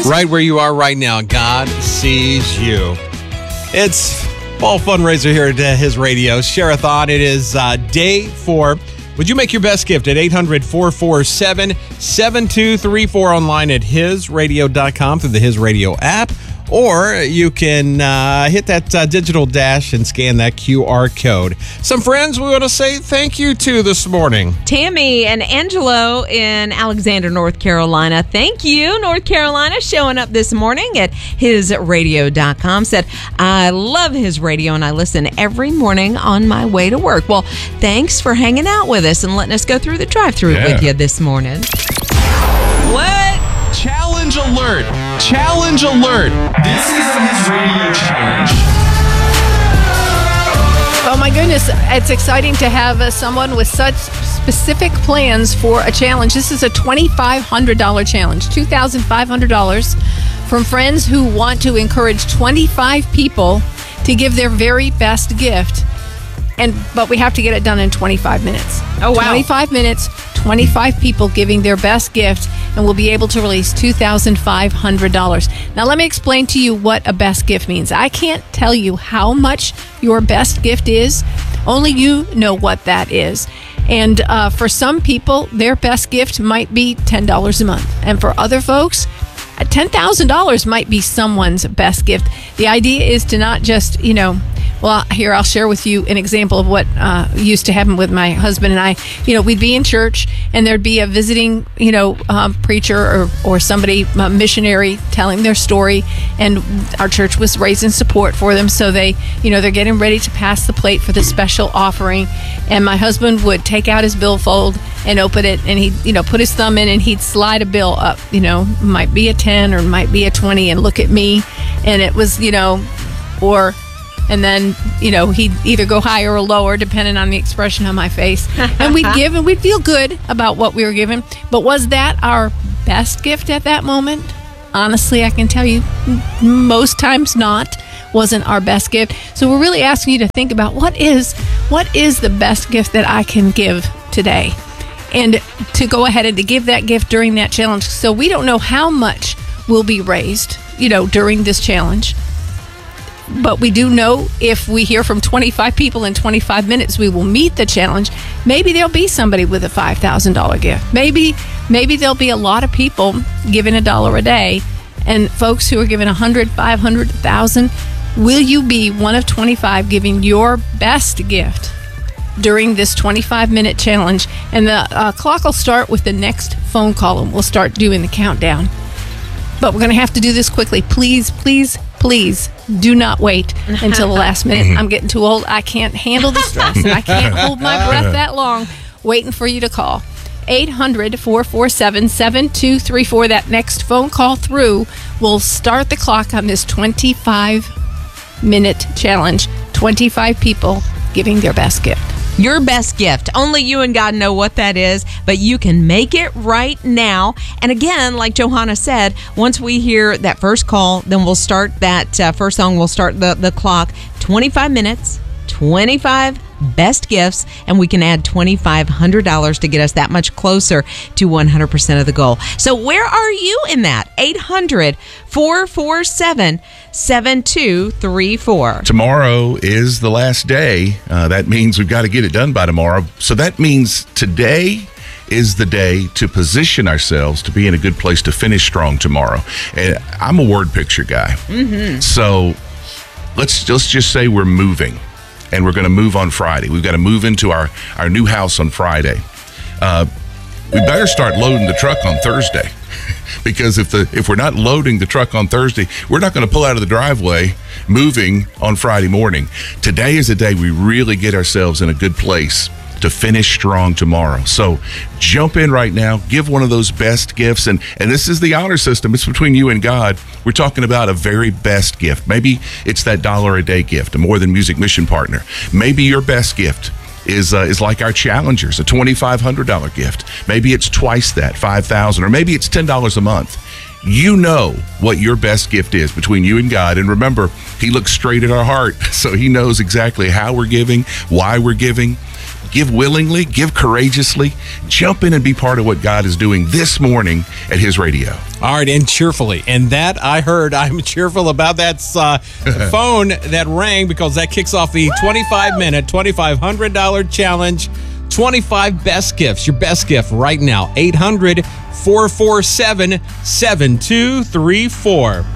Right where you are right now, God sees you. It's Fall Fundraiser here at His Radio. Share-a-thon. It is day 4. Would you make your best gift at 800-447-7234 online at hisradio.com through the His Radio app? Or you can hit that digital dash and scan that QR code. Some friends we want to say thank you to this morning. Tammy and Angelo in Alexander, North Carolina. Thank you, North Carolina, showing up this morning at hisradio.com. Said, I love His Radio and I listen every morning on my way to work. Well, thanks for hanging out with us and letting us go through the drive-thru with you this morning. What? Challenge alert! Challenge alert! This is the His Radio Challenge. Oh my goodness, it's exciting to have someone with such specific plans for a challenge. This is a $2,500 challenge, $2,500 from friends who want to encourage 25 people to give their very best gift. But we have to get it done in 25 minutes. Oh, wow. 25 minutes, 25 people giving their best gift, and we'll be able to release $2,500. Now, let me explain to you what a best gift means. I can't tell you how much your best gift is. Only you know what that is. And for some people, their best gift might be $10 a month. And for other folks, $10,000 might be someone's best gift. The idea is to not just, well, here, I'll share with you an example of what used to happen with my husband and I. We'd be in church and there'd be a visiting, preacher or somebody, a missionary, telling their story. And our church was raising support for them. So they, they're getting ready to pass the plate for the special offering. And my husband would take out his billfold and open it. And he'd, put his thumb in and he'd slide a bill up, might be a 10 or might be a 20 and look at me. And it was, and then, he'd either go higher or lower, depending on the expression on my face. And we'd give, and we'd feel good about what we were given. But was that our best gift at that moment? Honestly, I can tell you, most times not. Wasn't our best gift. So we're really asking you to think about what is the best gift that I can give today? And to go ahead and to give that gift during that challenge. So we don't know how much will be raised, during this challenge. But we do know if we hear from 25 people in 25 minutes, we will meet the challenge. Maybe there'll be somebody with a $5,000 gift. Maybe there'll be a lot of people giving $1 a day, and folks who are giving 100, 500, 1,000. Will you be one of 25 giving your best gift during this 25-minute challenge? And the clock will start with the next phone call, and we'll start doing the countdown. But we're going to have to do this quickly. Please, please, please do not wait until the last minute. I'm getting too old. I can't handle the stress, and I can't hold my breath that long waiting for you to call. 800-447-7234. That next phone call through will start the clock on this 25-minute challenge. 25 people giving their best gift. Your best gift. Only you and God know what that is, but you can make it right now. And again, like Johanna said, once we hear that first call, then we'll start that first song. We'll start the clock. 25 minutes, 25 best gifts, and we can add $2,500 to get us that much closer to 100% of the goal. So where are you in that? 800-447-7234. Tomorrow is the last day. That means we've got to get it done by tomorrow. So that means today is the day to position ourselves to be in a good place to finish strong tomorrow. And I'm a word picture guy. So let's just say we're moving. And we're going to move on Friday. We've got to move into our new house on Friday. We better start loading the truck on Thursday, because if we're not loading the truck on Thursday, we're not going to pull out of the driveway moving on Friday morning. Today is the day we really get ourselves in a good place to finish strong tomorrow. So jump in right now, give one of those best gifts. And this is the honor system. It's between you and God. We're talking about a very best gift. Maybe it's that $1 a day gift, a More Than Music mission partner. Maybe your best gift is like our challengers, a $2,500 gift. Maybe it's twice that, $5,000, or maybe it's $10 a month. You know what your best gift is between you and God. And remember, He looks straight at our heart, so He knows exactly how we're giving, why we're giving. Give willingly, give courageously. Jump in and be part of what God is doing this morning at His radio. All right, and cheerfully. And that I heard, I'm cheerful about that phone that rang, because that kicks off the 25-minute, $2,500 challenge. 25 best gifts. Your best gift right now. 800-447-7234.